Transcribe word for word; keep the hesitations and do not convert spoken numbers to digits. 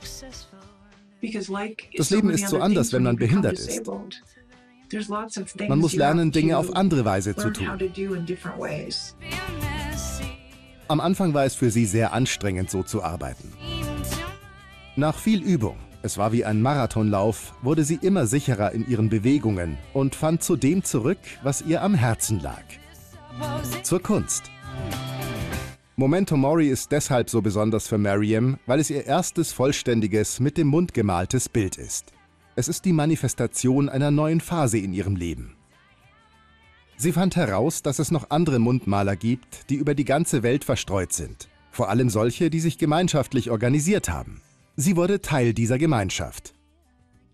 Das Leben ist so anders, wenn man behindert ist. Man muss lernen, Dinge auf andere Weise zu tun. Am Anfang war es für sie sehr anstrengend, so zu arbeiten. Nach viel Übung, es war wie ein Marathonlauf, wurde sie immer sicherer in ihren Bewegungen und fand zu dem zurück, was ihr am Herzen lag. Zur Kunst. Memento Mori ist deshalb so besonders für Maryam, weil es ihr erstes vollständiges, mit dem Mund gemaltes Bild ist. Es ist die Manifestation einer neuen Phase in ihrem Leben. Sie fand heraus, dass es noch andere Mundmaler gibt, die über die ganze Welt verstreut sind. Vor allem solche, die sich gemeinschaftlich organisiert haben. Sie wurde Teil dieser Gemeinschaft.